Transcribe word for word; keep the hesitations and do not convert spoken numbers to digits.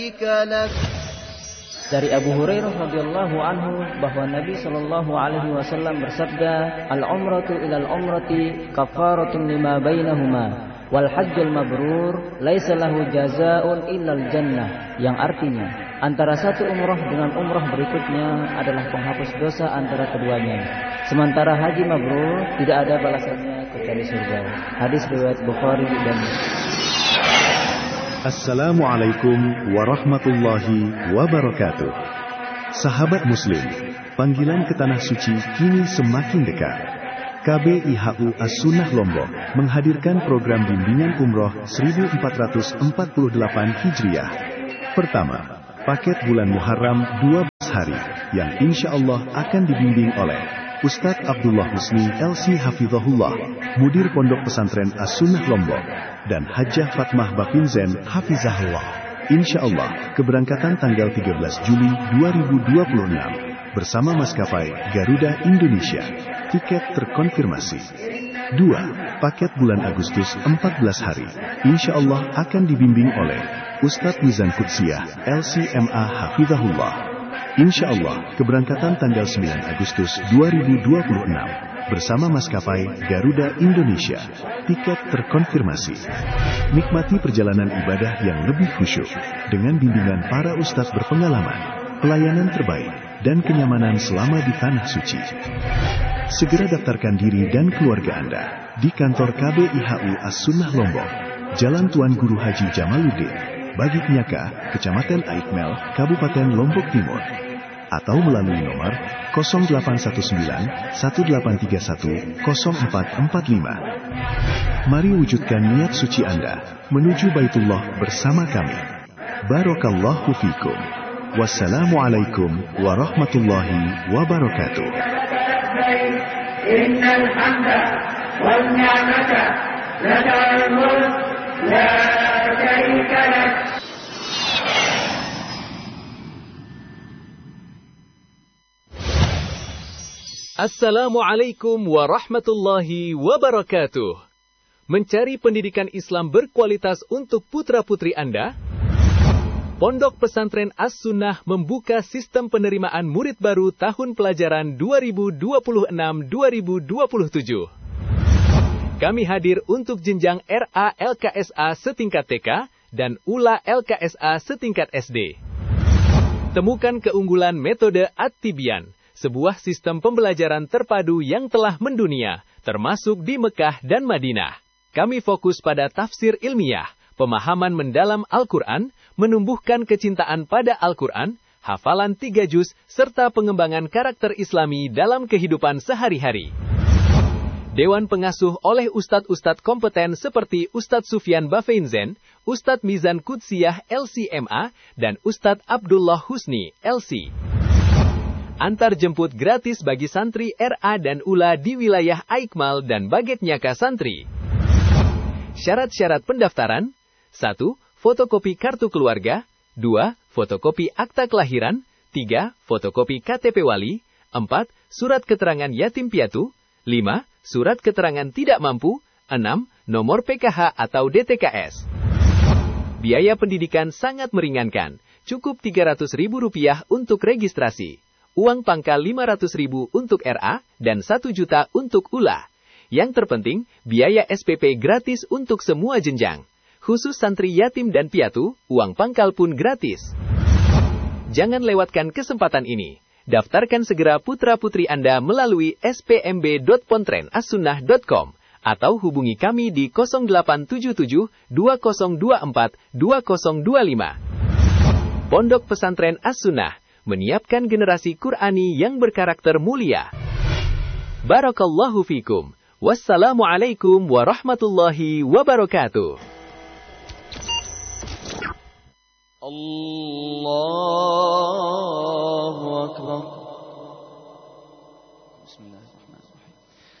Dari Abu Hurairah radhiyallahu anhu bahwa Nabi sallallahu alaihi wasallam bersabda, "Al-umratu ilal umrati kafaratun lima bainahuma, wal hajjul mabrur laisa lahu jazaa'un illal jannah." Yang artinya, antara satu umrah dengan umrah berikutnya adalah penghapus dosa antara keduanya. Sementara haji mabrur tidak ada balasannya kecuali surga. Hadis riwayat Bukhari dan Assalamualaikum warahmatullahi wabarakatuh. Sahabat muslim, panggilan ke tanah suci kini semakin dekat. K B I H U As-Sunnah Lombok menghadirkan program bimbingan umroh seribu empat ratus empat puluh delapan Hijriah. Pertama, paket bulan Muharram dua belas hari yang insya Allah akan dibimbing oleh Ustadz Abdullah Husni L C Hafizahullah, Mudir Pondok Pesantren As-Sunnah Lombok, dan Hajjah Fatmah Bapinzen Hafizahullah. Insya Allah, keberangkatan tanggal tiga belas Juli dua ribu dua puluh enam bersama maskapai Garuda Indonesia. Tiket terkonfirmasi. Dua, paket bulan Agustus empat belas hari. Insya Allah akan dibimbing oleh Ustadz Mizan Qudsiyah L C M A Hafizahullah. Insya Allah, keberangkatan tanggal sembilan Agustus dua ribu dua puluh enam bersama maskapai Garuda Indonesia. Tiket terkonfirmasi. Nikmati perjalanan ibadah yang lebih khusyuk dengan bimbingan para ustadz berpengalaman, pelayanan terbaik, dan kenyamanan selama di tanah suci. Segera daftarkan diri dan keluarga Anda di kantor K B I H U As-Sunnah Lombok, Jalan Tuan Guru Haji Jamaluddin, Bagi Nyaka, Kecamatan Aikmel, Kabupaten Lombok Timur, atau melalui nomor nol delapan satu sembilan satu delapan tiga satu nol empat empat lima. Mari wujudkan niat suci Anda menuju Baitullah bersama kami. Barakallahu fikum. Wassalamualaikum warahmatullahi wabarakatuh. Innal hamda wal ni'mata lakal mulk la syarika lak. Assalamualaikum warahmatullahi wabarakatuh. Mencari pendidikan Islam berkualitas untuk putra-putri Anda? Pondok Pesantren As-Sunnah membuka sistem penerimaan murid baru tahun pelajaran dua ribu dua puluh enam dua ribu dua puluh tujuh. Kami hadir untuk jenjang R A L K S A setingkat T K dan U L A L K S A setingkat S D. Temukan keunggulan metode At-Tibyan, sebuah sistem pembelajaran terpadu yang telah mendunia, termasuk di Mekah dan Madinah. Kami fokus pada tafsir ilmiah, pemahaman mendalam Al-Quran, menumbuhkan kecintaan pada Al-Quran, hafalan tiga juz, serta pengembangan karakter Islami dalam kehidupan sehari-hari. Dewan pengasuh oleh ustadz-ustadz kompeten seperti Ustadz Sufyan Bafeinzen, Ustadz Mizan Qudsiyah L C M A, dan Ustadz Abdullah Husni L C. Antar jemput gratis bagi santri R A dan U L A di wilayah Aikmal dan Baget Nyaka santri. Syarat-syarat pendaftaran: satu. Fotokopi kartu keluarga. Dua. Fotokopi akta kelahiran. Tiga. Fotokopi K T P wali. Empat. Surat keterangan yatim piatu. Lima. Surat keterangan tidak mampu. Enam. Nomor P K H atau D T K S. Biaya pendidikan sangat meringankan. Cukup tiga ratus ribu rupiah untuk registrasi. Uang pangkal lima ratus ribu untuk R A dan satu juta untuk U L A. Yang terpenting, biaya S P P gratis untuk semua jenjang. Khusus santri yatim dan piatu, uang pangkal pun gratis. Jangan lewatkan kesempatan ini. Daftarkan segera putra-putri Anda melalui s p m b dot pontren as sunnah dot com atau hubungi kami di nol delapan tujuh tujuh dua nol dua empat dua nol dua lima. Pondok Pesantren As-Sunnah menyiapkan generasi Qur'ani yang berkarakter mulia. Barakallahu fikum. Wassalamualaikum warahmatullahi wabarakatuh. Allah